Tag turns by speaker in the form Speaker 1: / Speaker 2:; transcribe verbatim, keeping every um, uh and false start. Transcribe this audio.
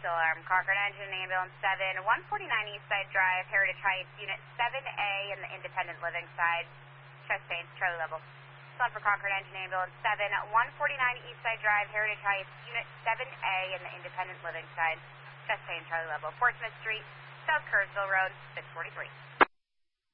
Speaker 1: still alarm. Concord Engine, Ambulance seven, one forty-nine Eastside Drive, Heritage Heights, Unit seven A in the independent living side. Chest pain, Charlie level. Still on for Concord Engine, Ambulance seven, one forty-nine Eastside Drive, Heritage Heights, Unit seven A in the independent living side. Chest pain, Charlie level. Portsmouth Street, South Kerrsville Road, six forty-three.